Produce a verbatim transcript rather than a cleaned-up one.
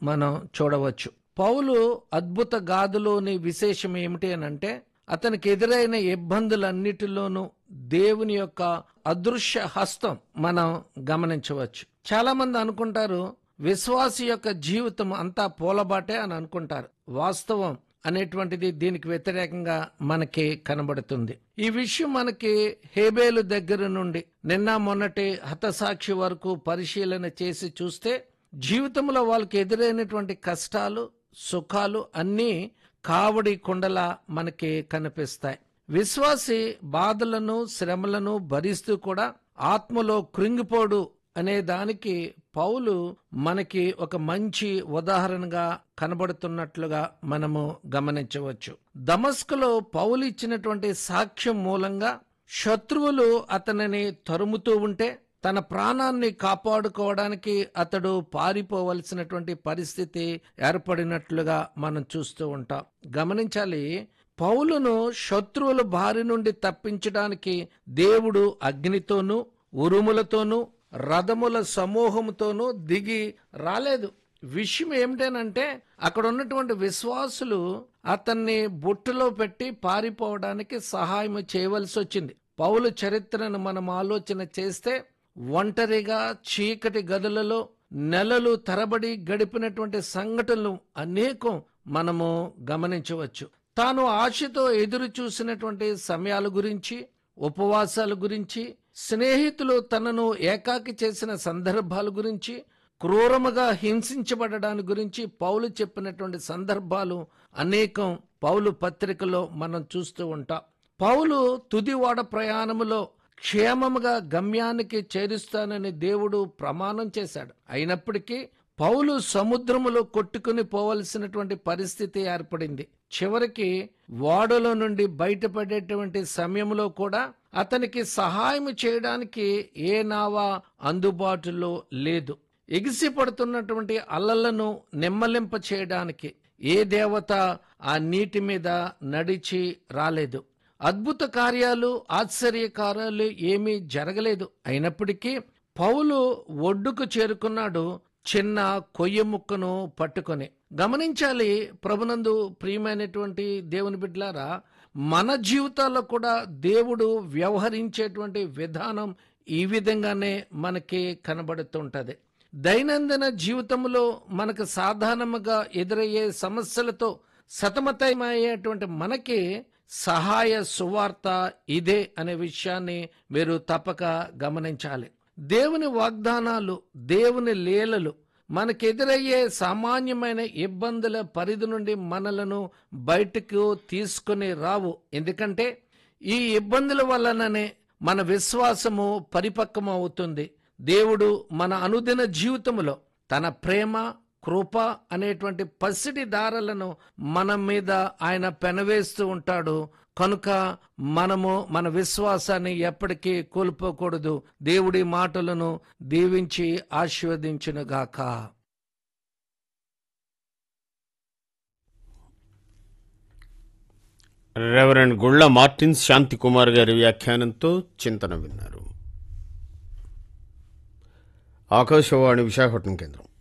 మనం చూడవచ్చు. పౌలు అద్భుత గాథలోని విశేషం ఏమిటి అని అంటే, అతనికి ఎదురైన ఇబ్బందులన్నిటిలోనూ దేవుని యొక్క అదృశ్య హస్తం మనం గమనించవచ్చు. చాలా మంది అనుకుంటారు విశ్వాసి యొక్క జీవితం అంతా పూలబాటే అని అనుకుంటారు. వాస్తవం అనేటువంటిది దీనికి వ్యతిరేకంగా మనకి కనబడుతుంది. ఈ విషయం మనకి హేబేలు దగ్గర నుండి నిన్న మొన్నటి హతసాక్షి వరకు పరిశీలన చేసి చూస్తే జీవితంలో వాళ్ళకి ఎదురైనటువంటి కష్టాలు సుఖాలు అన్నీ కావడి కుండలా మనకి కనిపిస్తాయి. విశ్వాసి బాధలను శ్రమలను భరిస్తూ కూడా ఆత్మలో కృంగిపోడు అనే దానికి పౌలు మనకి ఒక మంచి ఉదాహరణగా కనబడుతున్నట్లుగా మనము గమనించవచ్చు. దమస్కులో పౌలు ఇచ్చినటువంటి సాక్ష్యం మూలంగా శత్రువులు అతనిని తరుముతూ ఉంటే తన ప్రాణాన్ని కాపాడుకోవడానికి అతడు పారిపోవలసినటువంటి పరిస్థితి ఏర్పడినట్లుగా మనం చూస్తూ ఉంటాం. గమనించాలి, పౌలును శత్రువుల బారి నుండి తప్పించడానికి దేవుడు అగ్నితోనూ ఉరుములతోనూ రథముల సమూహంతోనూ దిగి రాలేదు. విషయం ఏమిటనంటే అక్కడ ఉన్నటువంటి విశ్వాసులు అతన్ని బుట్టలో పెట్టి పారిపోవడానికి సహాయం చేయవలసి వచ్చింది. పౌలు చరిత్రను మనం ఆలోచన చేస్తే ఒంటరిగా చీకటి గదులలో నెలలు తరబడి గడిపినటువంటి సంఘటనలు అనేకం మనము గమనించవచ్చు. తాను ఆశతో ఎదురు చూసినటువంటి సమయాల గురించి, ఉపవాసాల గురించి, స్నేహితులు తనను ఏకాకి చేసిన సందర్భాల గురించి, క్రూరముగా హింసించబడడానికి గురించి పౌలు చెప్పినటువంటి సందర్భాలు అనేకం పౌలు పత్రికలో మనం చూస్తూ ఉంటాం. పౌలు తుది ఓడ ప్రయాణములో క్షేమముగా గమ్యానికి చేరుస్తానని దేవుడు ప్రమాణం చేశాడు. అయినప్పటికీ పౌలు సముద్రములో కొట్టుకుని పోవలసినటువంటి పరిస్థితి ఏర్పడింది. చివరికి ఓడలో నుండి బయటపడేటువంటి సమయంలో కూడా అతనికి సహాయం చేయడానికి ఏ నావ అందుబాటులో లేదు. ఎగిసి పడుతున్నటువంటి అలలను నెమ్మలింప చేయడానికి ఏ దేవత ఆ నీటి మీద నడిచి రాలేదు. అద్భుత కార్యాలు ఆశ్చర్య కార్యాలు ఏమీ జరగలేదు. అయినప్పటికీ పౌలు ఒడ్డుకు చేరుకున్నాడు, చిన్న కొయ్య ముక్కను పట్టుకొని. గమనించాలి ప్రభునందు ప్రియమైనటువంటి దేవుని బిడ్డలారా, మన జీవితాల్లో కూడా దేవుడు వ్యవహరించేటువంటి విధానం ఈ విధంగానే మనకి కనబడుతుంటది. దైనందిన జీవితంలో మనకు సాధారణంగా ఎదురయ్యే సమస్యలతో సతమతమయ్యేటువంటి మనకి సహాయ సువార్త ఇదే అనే విషయాన్ని మీరు తప్పక గమనించాలి. దేవుని వాగ్దానాలు, దేవుని లీలలు మనకెదురయ్యే సామాన్యమైన ఇబ్బందుల పరిధి నుండి మనలను బయటకు తీసుకుని రావు. ఎందుకంటే ఈ ఇబ్బందుల వలననే మన విశ్వాసము పరిపక్వం అవుతుంది. దేవుడు మన అనుదిన జీవితంలో తన ప్రేమ, కృప అనేటువంటి పసిడి దారాలను మన మీద ఆయన పెనవేస్తూ ఉంటాడు. కనుక మనము మన విశ్వాసాన్ని ఎప్పటికీ కోల్పోకూడదు. దేవుడి మాటలను దీవించి ఆశీర్వదించునుగాక. రెవరెండ్ గుళ్ళ మార్టిన్స్ శాంతి కుమార్ గారి వ్యాఖ్యానంతో చింతన విన్నారు. ఆకాశవాణి విశాఖపట్నం కేంద్రం.